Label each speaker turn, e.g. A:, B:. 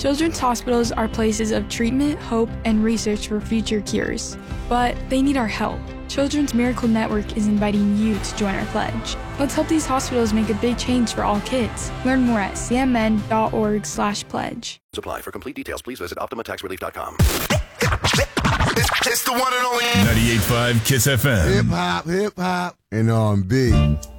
A: Children's hospitals are places of treatment, hope, and research for future cures. But they need our help. Children's Miracle Network is inviting you to join our pledge. Let's help these hospitals make a big change for all kids. Learn more at cmn.org/pledge.
B: Apply. For complete details, please visit OptimaTaxRelief.com.
C: It's the one and only
D: 98.5 KISS FM.
E: Hip hop, and R&B.